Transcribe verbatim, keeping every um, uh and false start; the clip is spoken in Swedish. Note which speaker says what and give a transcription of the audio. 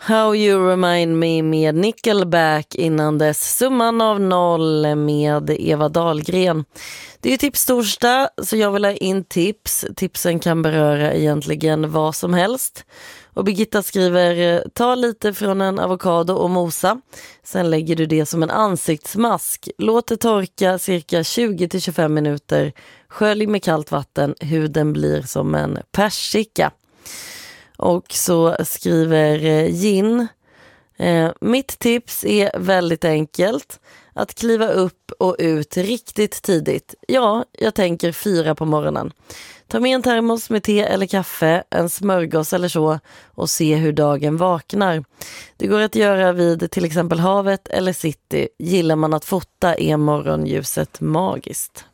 Speaker 1: How You Remind Me med Nickelback, innan dess Summan av noll med Eva Dahlgren. Det är ju tipstorsdag, så jag vill ha in tips. Tipsen kan beröra egentligen vad som helst. Och Birgitta skriver: ta lite från en avokado och mosa. Sen lägger du det som en ansiktsmask. Låt det torka cirka tjugo till tjugofem minuter. Skölj med kallt vatten. Huden blir som en persika. Och så skriver Gin: eh, mitt tips är väldigt enkelt. Att kliva upp och ut riktigt tidigt. Ja, jag tänker fyra på morgonen. Ta med en termos med te eller kaffe, en smörgås eller så, och se hur dagen vaknar. Det går att göra vid till exempel havet eller city. Gillar man att fota är morgonljuset magiskt.